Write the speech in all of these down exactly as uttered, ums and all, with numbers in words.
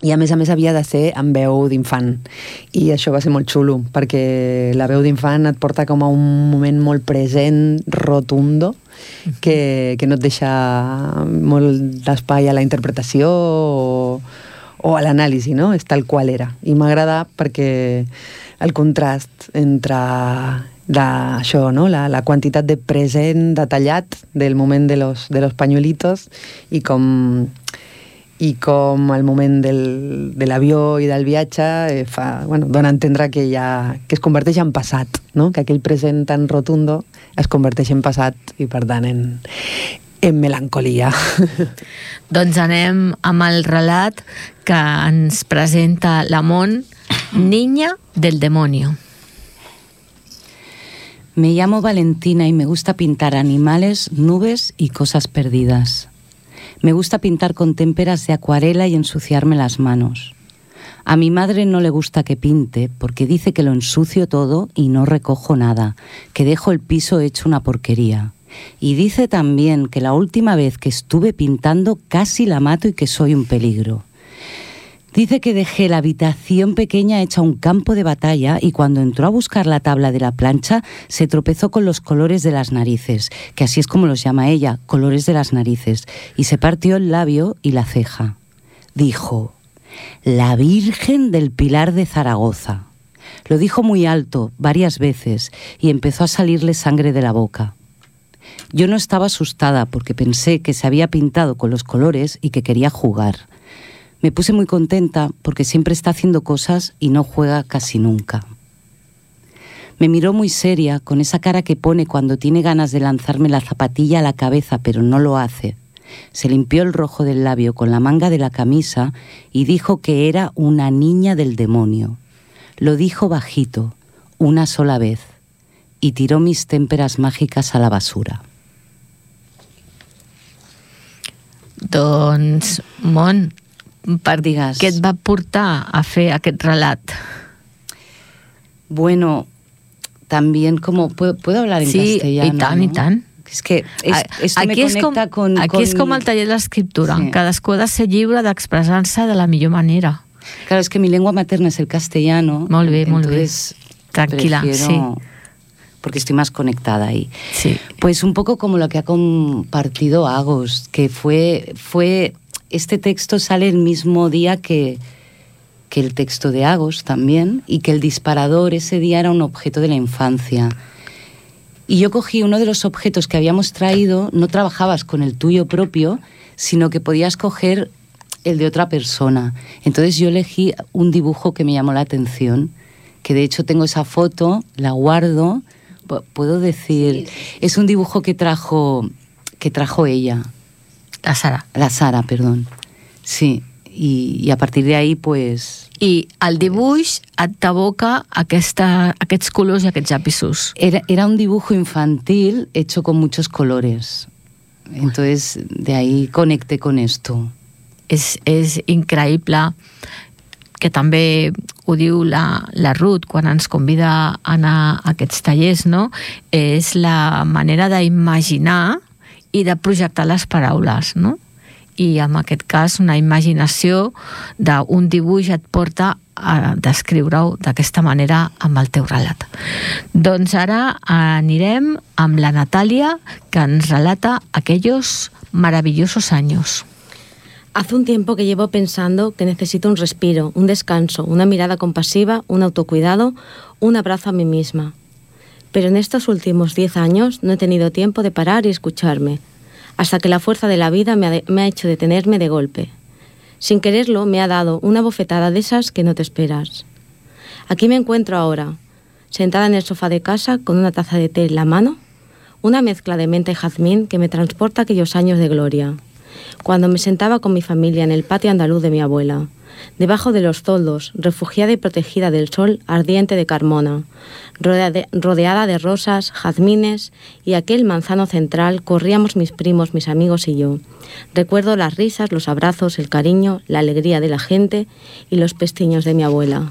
i a més a més havia de ser amb veu d'infant, i això va ser molt xulo, perquè la veu d'infant et porta com a un moment molt present, rotundo, que, que no et deixa molt d'espai a la interpretació o, o a l'anàlisi, no? És tal qual era. I m'agrada perquè el contrast entre la, això, no? la, la quantitat de present detallat del moment de los, de los pañuelitos i com... i com el moment del, de l'avió i del viatge eh, fa, bueno, dona a entendre que, ja, que es converteix en passat, no? Que aquell present tan rotundo es converteix en passat i per tant en, en melancolia. Doncs anem amb el relat que ens presenta la Mon, Niña del demonio. Me llamo Valentina y me gusta pintar animales, nubes y cosas perdidas. Me gusta pintar con témperas de acuarela y ensuciarme las manos. A mi madre no le gusta que pinte porque dice que lo ensucio todo y no recojo nada, que dejo el piso hecho una porquería. Y dice también que la última vez que estuve pintando casi la mato y que soy un peligro. Dice que dejé la habitación pequeña hecha un campo de batalla y cuando entró a buscar la tabla de la plancha se tropezó con los colores de las narices, que así es como los llama ella, colores de las narices, y se partió el labio y la ceja. Dijo, la Virgen del Pilar de Zaragoza. Lo dijo muy alto, varias veces, y empezó a salirle sangre de la boca. Yo no estaba asustada porque pensé que se había pintado con los colores y que quería jugar. Me puse muy contenta porque siempre está haciendo cosas y no juega casi nunca. Me miró muy seria, con esa cara que pone cuando tiene ganas de lanzarme la zapatilla a la cabeza, pero no lo hace. Se limpió el rojo del labio con la manga de la camisa y dijo que era una niña del demonio. Lo dijo bajito, una sola vez, y tiró mis témperas mágicas a la basura. Doncs, Mon, per Digues. què et va portar a fer aquest relat? Bueno, también como... ¿Puedo, puedo hablar en sí, castellano? Sí, i tant, ¿no? i tant. Es que es, esto aquí me conecta és com, con... Aquí con... és com el taller de l'escriptura. Sí. Cadascú ha de ser lliure d'expressar-se de la millor manera. Claro, es que mi lengua materna es el castellano. Molt bé, molt bé. Tranquila, prefiero... sí. Porque estoy más conectada ahí. Sí. Pues un poco como lo que ha compartido Agos, que fue... fue este texto sale el mismo día que, que el texto de Agos también, y que el disparador ese día era un objeto de la infancia. Y yo cogí uno de los objetos que habíamos traído, no trabajabas con el tuyo propio, sino que podías coger el de otra persona. Entonces yo elegí un dibujo que me llamó la atención, que de hecho tengo esa foto, la guardo, puedo decir, sí. Es un dibujo que trajo, que trajo ella. La Sara. La Sara, perdón. Sí, i, i a partir d'ahí, pues... I el dibuix et t'aboca aquesta, aquests colors i aquests llapisos. Era, era un dibujo infantil hecho con muchos colores. Entonces, de ahí conecté con esto. És, és increïble que també ho diu la, la Ruth quan ens convida a anar a aquests tallers, no? És la manera d'imaginar i de projectar les paraules, no? I en aquest cas una imaginació d'un dibuix et porta a descriure-ho d'aquesta manera amb el teu relat. Doncs ara anirem amb la Natàlia, que ens relata aquellos maravillosos años. Hace un tiempo que llevo pensando que necesito un respiro, un descanso, una mirada compasiva, un autocuidado, un abrazo a mí misma. Pero en estos últimos diez años no he tenido tiempo de parar y escucharme, hasta que la fuerza de la vida me ha, de, me ha hecho detenerme de golpe. Sin quererlo, me ha dado una bofetada de esas que no te esperas. Aquí me encuentro ahora, sentada en el sofá de casa con una taza de té en la mano, una mezcla de menta y jazmín que me transporta a aquellos años de gloria, cuando me sentaba con mi familia en el patio andaluz de mi abuela, debajo de los toldos, refugiada y protegida del sol ardiente de Carmona, rodeada de rosas, jazmines y aquel manzano central, corríamos mis primos, mis amigos y yo. Recuerdo las risas, los abrazos, el cariño, la alegría de la gente y los pestiños de mi abuela.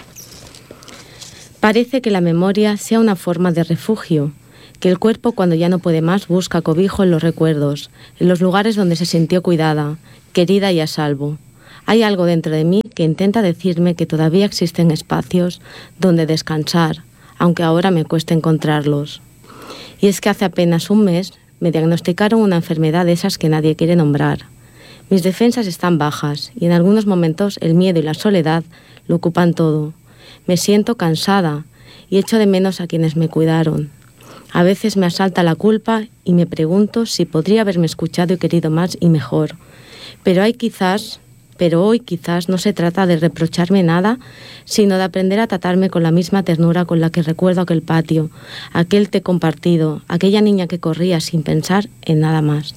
Parece que la memoria sea una forma de refugio, que el cuerpo cuando ya no puede más busca cobijo en los recuerdos, en los lugares donde se sintió cuidada, querida y a salvo. Hay algo dentro de mí que intenta decirme que todavía existen espacios donde descansar, aunque ahora me cueste encontrarlos. Y es que hace apenas un mes me diagnosticaron una enfermedad de esas que nadie quiere nombrar. Mis defensas están bajas y en algunos momentos el miedo y la soledad lo ocupan todo. Me siento cansada y echo de menos a quienes me cuidaron. A veces me asalta la culpa y me pregunto si podría haberme escuchado y querido más y mejor. Pero hay quizás, pero hoy quizás no se trata de reprocharme nada, sino de aprender a tratarme con la misma ternura con la que recuerdo aquel patio, aquel té compartido, aquella niña que corría sin pensar en nada más.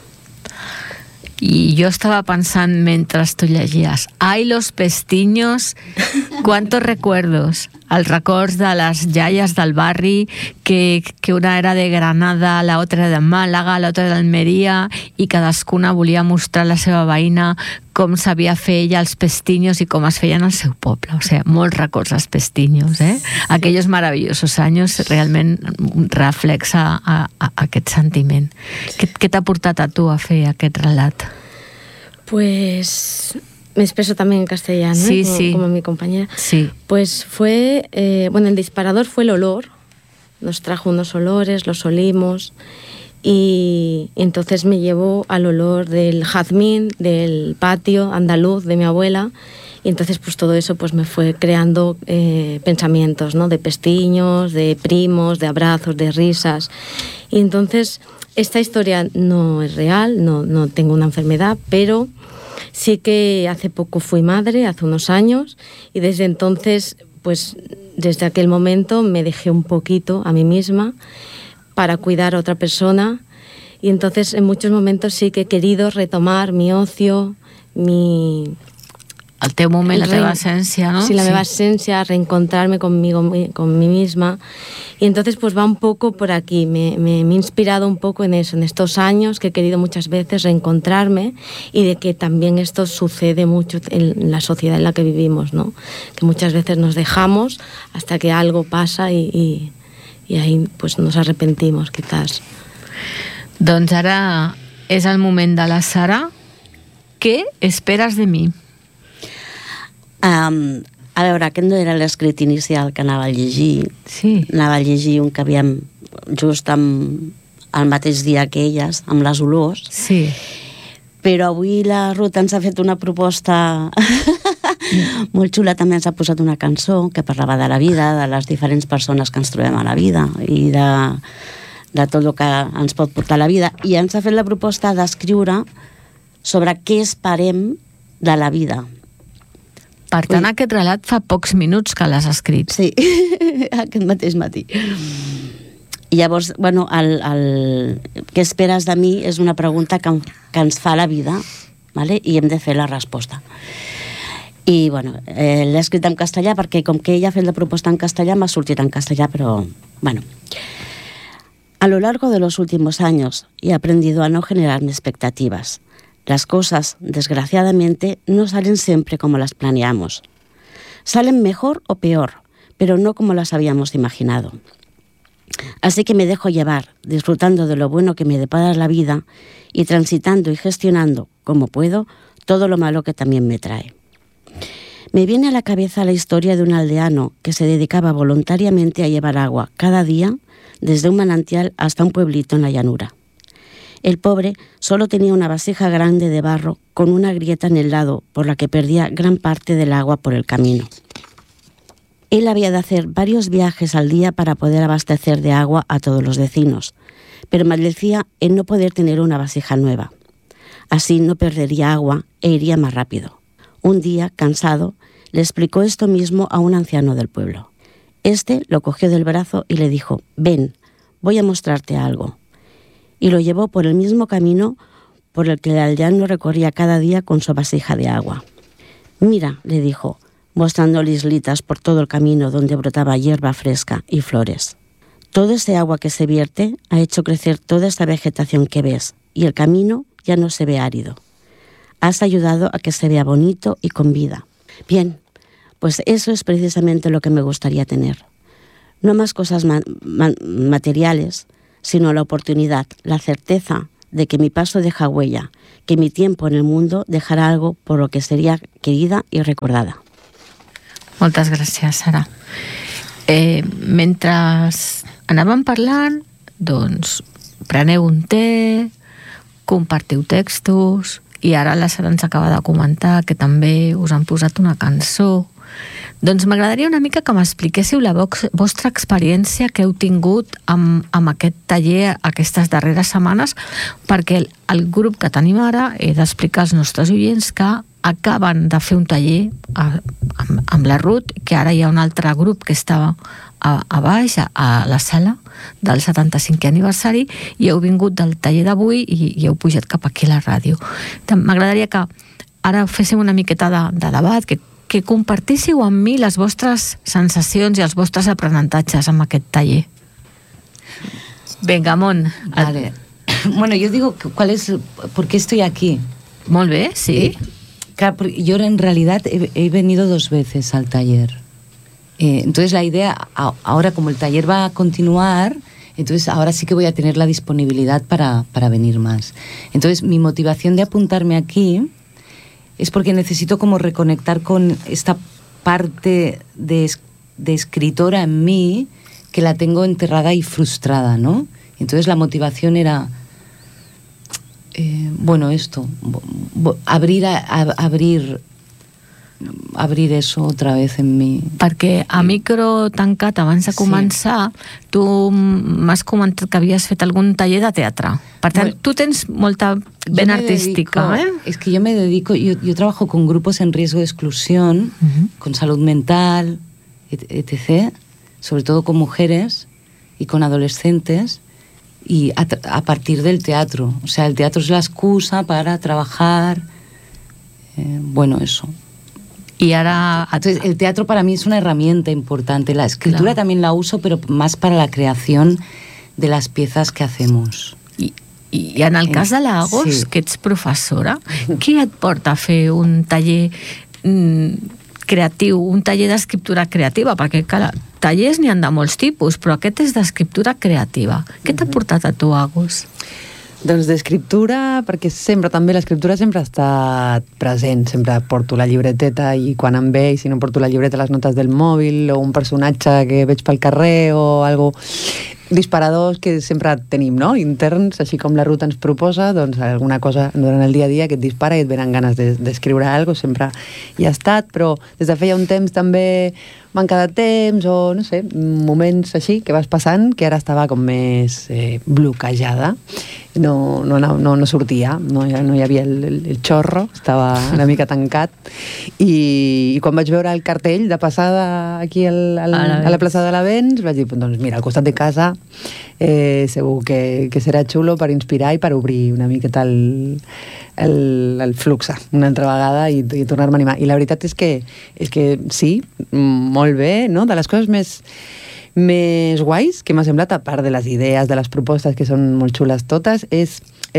I jo estava pensant mentre tu llegies, ai, los pestiños, cuántos recuerdos, els records de les iaies del barri, que, que una era de Granada, la otra de Màlaga, la otra d'Almeria, i cadascuna volia mostrar a la seva veïna com sabia fer ella els pestiños i com es feien al seu poble. O sigui, molts records als pestiños, eh? Aquellos maravillosos anys realment reflexa a, a, a aquest sentiment. Què, què t'ha portat a tu a fer aquest relat? Pues me expreso también en castellano, sí, ¿eh? como, sí. como mi compañera. Sí. Pues fue, eh, bueno, el disparador fue el olor. Nos trajo unos olores, los olimos. Y entonces me llevó al olor del jazmín, del patio andaluz de mi abuela, y entonces pues todo eso pues me fue creando eh, pensamientos, ¿no? De pestiños, de primos, de abrazos, de risas. Y entonces esta historia no es real, no, no tengo una enfermedad, pero sí que hace poco fui madre, hace unos años, y desde entonces, pues desde aquel momento me dejé un poquito a mí misma para cuidar a otra persona, y entonces en muchos momentos sí que he querido retomar mi ocio, mi... El teu moment, la teva essència, ¿no? Sí, la meva essència, reencontrarme conmigo, con mí misma. Y entonces pues va un poco por aquí, me, me, me he inspirado un poco en eso, en estos años que he querido muchas veces reencontrarme, y de que también esto sucede mucho en la sociedad en la que vivimos, ¿no? Que muchas veces nos dejamos hasta que algo pasa y... y i ahí pues, nos arrepentimos, quizás. Doncs ara és el moment de la Sara. Què esperes de mi? Um, a veure, aquest no era l'escrit inicial que anava a llegir. Sí. Anava a llegir un que havíem just amb, el mateix dia que elles, amb les olors. Sí. Però avui la Ruth ens ha fet una proposta molt xula, també ens ha posat una cançó que parlava de la vida, de les diferents persones que ens trobem a la vida i de, de tot el que ens pot portar la vida, i ens ha fet la proposta d'escriure sobre què esperem de la vida. Per tant, Ui. Aquest relat fa pocs minuts que l'has escrit. Sí, aquest mateix matí. I llavors, bueno, el, el què esperes de mi és una pregunta que, que ens fa la vida, ¿vale? I hem de fer la resposta. I, bueno, eh, l'he escrit en castellà perquè com que ella ha fet la proposta en castellà m'ha sortit en castellà, però, bueno. A lo largo de los últimos años he aprendido a no generarme expectativas. Las cosas, desgraciadamente, no salen siempre como las planeamos. Salen mejor o peor, pero no como las habíamos imaginado. Así que me dejo llevar, disfrutando de lo bueno que me depara la vida y transitando y gestionando, como puedo, todo lo malo que también me trae. Me viene a la cabeza la historia de un aldeano que se dedicaba voluntariamente a llevar agua cada día desde un manantial hasta un pueblito en la llanura. El pobre solo tenía una vasija grande de barro con una grieta en el lado por la que perdía gran parte del agua por el camino. Él había de hacer varios viajes al día para poder abastecer de agua a todos los vecinos, pero maldecía en no poder tener una vasija nueva. Así no perdería agua e iría más rápido. Un día, cansado, le explicó esto mismo a un anciano del pueblo. Este lo cogió del brazo y le dijo: «Ven, voy a mostrarte algo». Y lo llevó por el mismo camino por el que el aldeano recorría cada día con su vasija de agua. «Mira», le dijo, mostrándole islitas por todo el camino donde brotaba hierba fresca y flores. «Todo ese agua que se vierte ha hecho crecer toda esta vegetación que ves, y el camino ya no se ve árido. Has ayudado a que se vea bonito y con vida». Bien, pues eso es precisamente lo que me gustaría tener. No más cosas ma- ma- materiales, sino la oportunidad, la certeza de que mi paso deja huella, que mi tiempo en el mundo dejará algo por lo que sería querida y recordada. Moltes gràcies, Sara. Eh, mentre anàvem parlant, doncs preneu un té, compartiu textos, i ara la Sara ens acaba de comentar que també us han posat una cançó. Doncs m'agradaria una mica que m'expliquéssiu la vox, vostra experiència que heu tingut amb, amb aquest taller aquestes darreres setmanes, perquè el, el grup que tenim ara, he d'explicar als nostres oients que acaben de fer un taller a, amb, amb la Ruth, que ara hi ha un altre grup que estava a, a baix, a, a la sala del setanta-cinquè aniversari, i heu vingut del taller d'avui i, i heu pujat cap aquí a la ràdio. M'agradaria que ara féssim una miqueta de, de debat, que, que compartíssiu amb mi les vostres sensacions i els vostres aprenentatges amb aquest taller. Venga, Mon. Vale. Bueno, yo digo, ¿cuál es, por qué estoy aquí? Molt bé, sí. Eh, claro, yo en realidad he, he venido dos veces al taller. Eh, entonces la idea, a, ahora como el taller va a continuar, entonces ahora sí que voy a tener la disponibilidad para, para venir más. Entonces mi motivación de apuntarme aquí es porque necesito como reconectar con esta parte de, de escritora en mí que la tengo enterrada y frustrada, ¿no? Entonces la motivación era... Eh, bueno, esto, abrir, a, a, abrir, abrir eso otra vez en mi... Perquè a micro tancat, abans de començar, sí. Tu m'has comentat que havies fet algun taller de teatre. Per tant, bueno, tu tens molta vena artística, dedico, ¿eh? Es que yo me dedico, yo, yo trabajo con grupos en riesgo de exclusión, uh-huh. con salud mental, etcétera, sobre todo con mujeres y con adolescentes, y a, a partir del teatro. O sea, el teatro es la excusa para trabajar, eh, bueno, eso. Y ahora... Entonces, el teatro para mí es una herramienta importante. La escritura claro. también la uso, pero más para la creación de las piezas que hacemos. I, i en el cas de l'Agos, sí. que ets professora, què et porta a fer un taller mm, creatiu, un taller d'escriptura creativa? Perquè, clar, tallers n'hi ha de molts tipus, però aquest és d'escriptura creativa. Què t'ha portat a tu, Agos? Doncs d'escriptura, perquè sempre també l'escriptura sempre ha estat present, sempre porto la llibreteta i quan em ve, i si no porto la llibreta, les notes del mòbil, o un personatge que veig pel carrer, o algo... disparadors que sempre tenim, no? Interns, així com la Ruth ens proposa, doncs alguna cosa durant el dia a dia que et dispara i et venen ganes d'escriure de, alguna cosa, sempre hi ha estat, però des de feia un temps també manca de temps o, no sé, moments així que vas passant, que ara estava com més eh, bloquejada, no, no, no, no sortia, no, no hi havia el, el, el xorro, estava una mica tancat, i, i quan vaig veure el cartell de passada aquí al, al, a la plaça de l'Avenç, vaig dir, doncs mira, al costat de casa eh, segur que, que serà xulo per inspirar i per obrir una miqueta el, el, el flux una altra vegada i, i tornar-me a animar. I la veritat és que, és que sí, molt bé, no? De les coses més, més guais que m'ha semblat, a part de les idees, de les propostes que són molt xules totes, és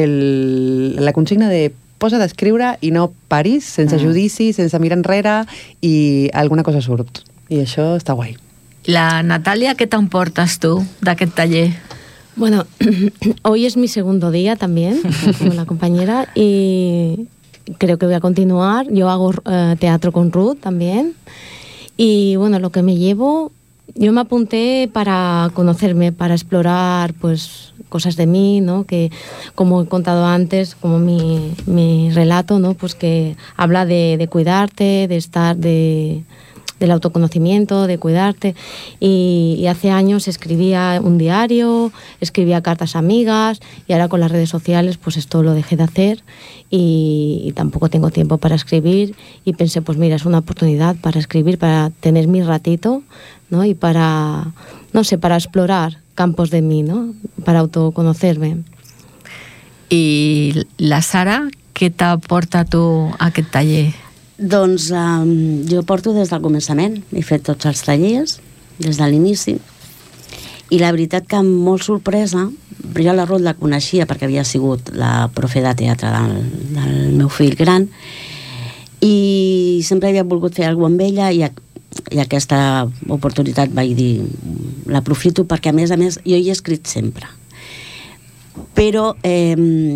el, la consigna de posa d'escriure i no paris, sense mm. judici, sense mirar enrere, i alguna cosa surt. I això està guai. La Natalia, ¿qué te emportas tú de aquel taller? Bueno, hoy es mi segundo día también, como la compañera, y creo que voy a continuar. Yo hago eh, teatro con Ruth también. Y bueno, lo que me llevo, yo me apunté para conocerme, para explorar pues cosas de mí, ¿no? Que como he contado antes, como mi, mi relato, ¿no? Pues que habla de, de cuidarte, de estar, de... del autoconocimiento, de cuidarte, y, y hace años escribía un diario, escribía cartas a amigas, y ahora con las redes sociales pues esto lo dejé de hacer y, y tampoco tengo tiempo para escribir, y pensé, pues mira, es una oportunidad para escribir, para tener mi ratito, ¿no? Y para, no sé, para explorar campos de mí, ¿no? Para autoconocerme. I la Sara, què t'aporta tu a aquest taller? Doncs um, jo porto des del començament, he fet tots els tallers, des de l'inici, i la veritat que amb molt sorpresa, jo la Ruth la coneixia perquè havia sigut la profe de teatre del, del meu fill gran, i sempre havia volgut fer alguna cosa amb ella, i, i aquesta oportunitat vaig dir, l'aprofito perquè a més a més jo hi he escrit sempre. però eh,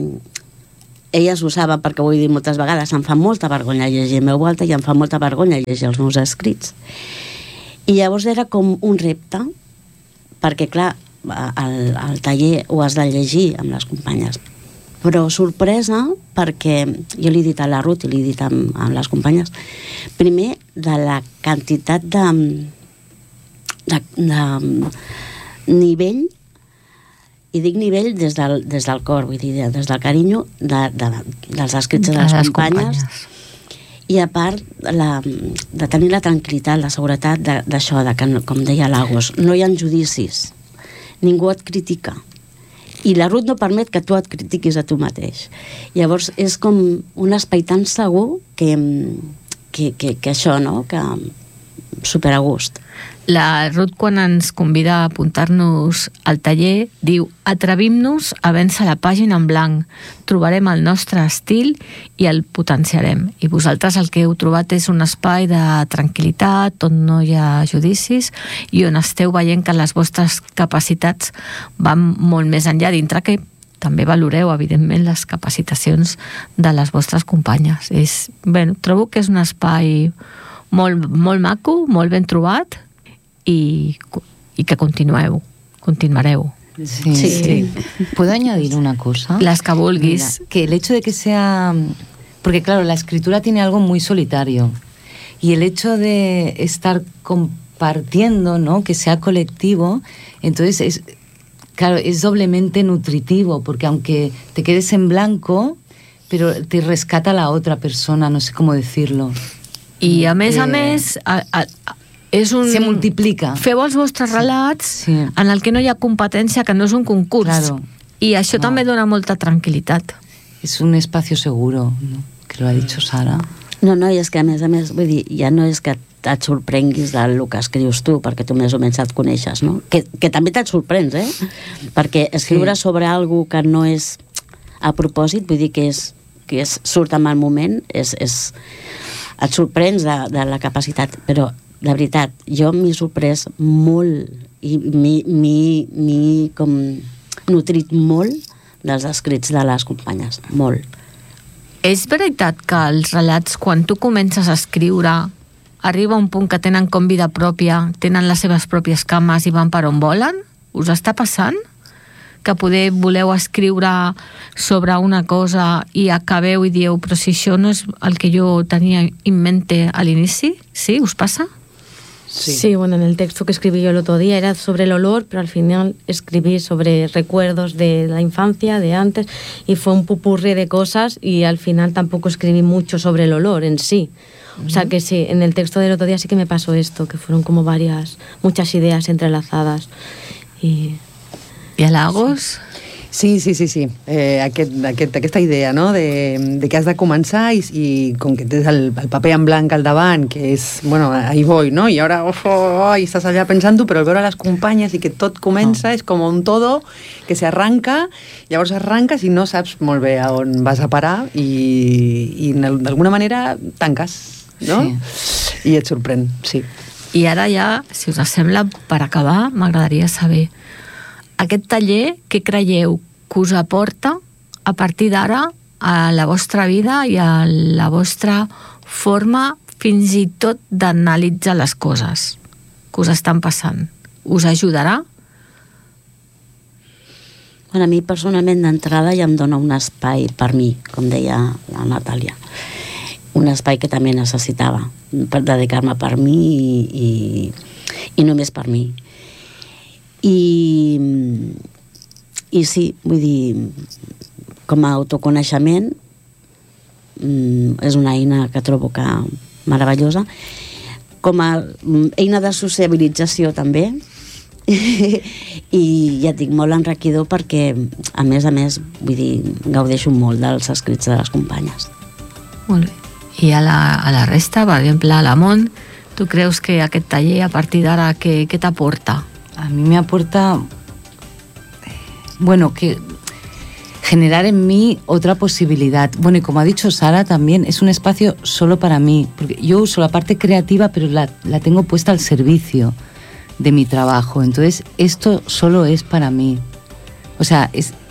elles ho saben, perquè ho he dit moltes vegades, em fa molta vergonya llegir en veu alta i em fa molta vergonya llegir els meus escrits. I llavors era com un repte, perquè clar, al, al taller ho has de llegir amb les companyes, però sorpresa perquè jo li he dit a la Ruth i li he dit amb, amb les companyes, primer de la quantitat de, de, de nivell, i dic nivell des del, des del cor, vull dir, des del carinyo de, de, dels escrits de les, les companyes, companyes i a part la, de tenir la tranquil·litat, la seguretat d'això, de, de que, com deia Lagos, no hi ha judicis, ningú et critica i la Ruth no permet que tu et critiquis a tu mateix. Llavors és com un espai tan segur que, que, que, que això, no? Que super a gust. La Ruth, quan ens convida a apuntar-nos al taller, diu: atrevim-nos a vèncer la pàgina en blanc, trobarem el nostre estil i el potenciarem. I vosaltres el que heu trobat és un espai de tranquil·litat, on no hi ha judicis i on esteu veient que les vostres capacitats van molt més enllà, dintre que també valoreu, evidentment, les capacitacions de les vostres companyes. És, bé, trobo que és un espai molt, molt maco, molt ben trobat, y, y que continueu, continuareu. Sí, sí. sí. ¿Puedo añadir una cosa? Las que vulguis. Mira, que el hecho de que sea... Porque claro, la escritura tiene algo muy solitario. Y el hecho de estar compartiendo, ¿no? Que sea colectivo, entonces es... Claro, es doblemente nutritivo, porque aunque te quedes en blanco, pero te rescata la otra persona, no sé cómo decirlo. I a més eh... a més... A, a, és un... Se multiplica. Feu els vostres relats sí. en el que no hi ha competència, que no és un concurs. Claro. I això no. també dona molta tranquil·litat. És un espacio seguro, ¿no? Que lo ha dicho Sara. No, no, i és que a més a més, vull dir, ja no és que et sorprenguis del que escrius tu, perquè tu més o menys et coneixes, no? Que, que també te't sorprens, eh? Perquè escriure sí. sobre algo que no és a propòsit, vull dir que és, que és surt en el moment, és, és, et sorprens de, de la capacitat, però la veritat, jo m'he sorprès molt i m'he com nutrit molt dels escrits de les companyes, molt. És veritat que els relats, quan tu comences a escriure, arriba un punt que tenen com vida pròpia, tenen les seves pròpies cames i van per on volen? Us està passant? Que poder voleu escriure sobre una cosa i acabeu i dieu, però si això no és el que jo tenia en mente a l'inici? Sí? Us passa? Sí. sí, bueno, en el texto que escribí yo el otro día era sobre el olor, pero al final escribí sobre recuerdos de la infancia, de antes, y fue un pupurri de cosas y al final tampoco escribí mucho sobre el olor en sí. Uh-huh. O sea que sí, en el texto del otro día sí que me pasó esto, que fueron como varias, muchas ideas entrelazadas. Y, ¿Y a Lagos? Sí, sí, sí, sí. Eh, aquest, aquest, aquesta idea, no?, de, de que has de començar i, i com que tens el, el paper en blanc al davant, que és, bueno, ahí voy, no?, i ara, oh, oh, oh, i estàs allà pensant-ho, però al veure les companyes i que tot comença, oh. és com un todo que se arranca, llavors arranques i no saps molt bé a on vas a parar i, i d'alguna manera tanques, no? Sí. I et sorprèn, sí. I ara ja, si us sembla, per acabar, m'agradaria saber aquest taller, què creieu que us aporta a partir d'ara a la vostra vida i a la vostra forma fins i tot d'analitzar les coses que us estan passant? Us ajudarà? Bueno, a mi personalment d'entrada ja em dona un espai per mi, com deia la Natàlia. Un espai que també necessitava per dedicar-me per mi i, i, i només per mi. I, i sí, vull dir, com a autoconeixement és una eina que trobo que meravellosa, com a eina de sociabilització també, i ja et dic, molt enriquidor perquè a més a més, vull dir, gaudeixo molt dels escrits de les companyes. Molt bé. I a la, a la resta, per exemple, a la Mont, tu creus que aquest taller a partir d'ara què, què t'aporta? A mí me aporta, bueno, que generar en mí otra posibilidad. Bueno, y como ha dicho Sara, también es un espacio solo para mí, porque yo uso la parte creativa, pero la, la tengo puesta al servicio de mi trabajo. Entonces, esto solo es para mí. O sea, es,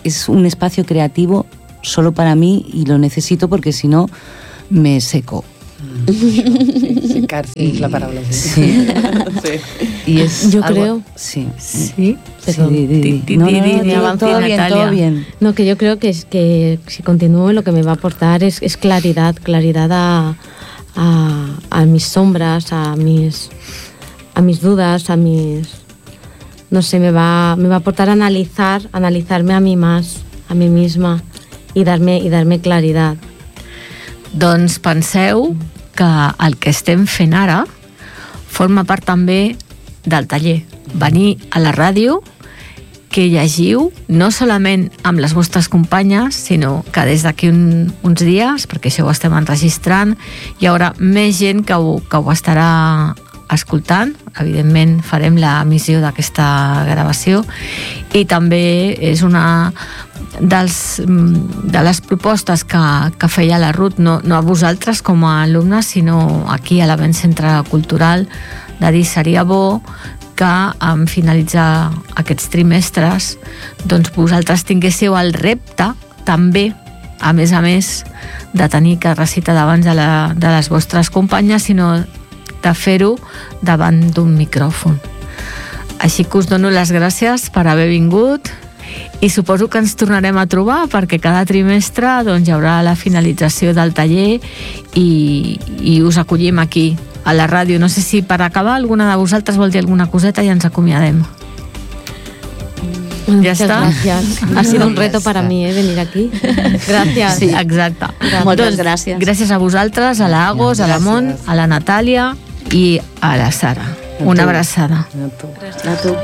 es un espacio creativo solo para mí y lo necesito porque si no me seco. Sí, secar, sí, es la palabra. Sí. Sí. Y es Yo algo- creo- Sí. Sí. Perdón. Sí, di, di, di. Ti, No, ti, no, ti, no, ti, todo- avanza, todo bien, Natalia. todo bien. No, que yo creo que, es, que si continúo lo que me va a aportar es, es claridad, claridad a, a, a mis sombras, a mis, a mis dudas, a mis... No sé, me va, me va a aportar a analizar, analizarme a mí más, a mí misma y darme, y darme claridad. Doncs penseu que el que estem fent ara forma part també del taller. Venir a la ràdio, que llegiu no solament amb les vostres companyes, sinó que des d'aquí un, uns dies, perquè això ho estem enregistrant, hi haurà més gent que ho, que ho estarà escoltant. Evidentment farem l'emissió d'aquesta gravació i també és una dels, de les propostes que, que feia la Ruth, no, no a vosaltres com a alumnes, sinó aquí a l'Avenç Centre Cultural, de dir seria bo que en finalitzar aquests trimestres doncs vosaltres tinguéssiu el repte també, a més a més de tenir que recitar davant de, la, de les vostres companyes, sinó de fer-ho davant d'un micròfon. Així que us dono les gràcies per haver vingut i suposo que ens tornarem a trobar perquè cada trimestre doncs, hi haurà la finalització del taller i, i us acollim aquí a la ràdio. No sé si per acabar alguna de vosaltres vol dir alguna coseta i ens acomiadem. Bueno, Ya muchas está. gracias. Ha sido un reto para mí, ¿eh? Venir aquí. Gracias. Sí, exacte. Moltes gràcies. Gràcies a vosaltres, a la Agos, a la Mont, a la Natàlia i a la Sara. Una abraçada. A tu. A tu.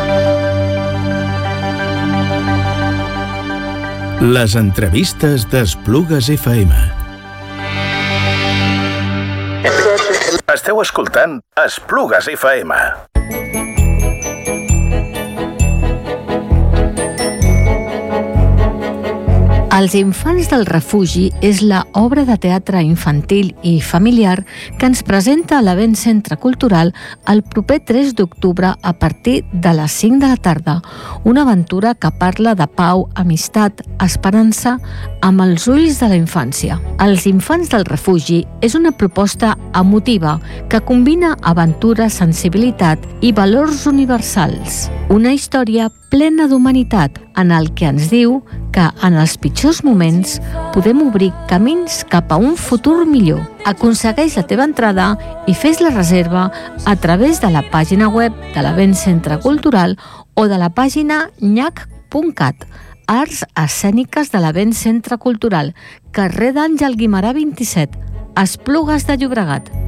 Les entrevistes d'Esplugues F M. Esteu escoltant Esplugues F M. Els infants del refugi és la obra de teatre infantil i familiar que ens presenta a l'Avenç Centre Cultural el proper tres d'octubre a partir de les cinc de la tarda. Una aventura que parla de pau, amistat, esperança amb els ulls de la infància. Els infants del refugi és una proposta emotiva que combina aventura, sensibilitat i valors universals. Una història plena d'humanitat en el que ens diu que en els pitjors moments podem obrir camins cap a un futur millor. Aconsegueix la teva entrada i fes la reserva a través de la pàgina web de l'Avenç Centre Cultural o de la pàgina nyac punt cat. Arts escèniques de l'Avenç Centre Cultural, carrer d'Àngel Guimerà vint-i-set, Esplugues de Llobregat.